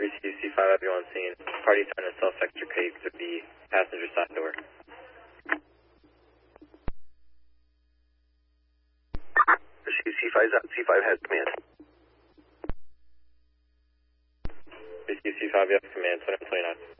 Receive C5, everyone scene. Party trying to self-extricate to the passenger side door. Receive C5's out. C5 has command. Receive C5, you have command, 2029.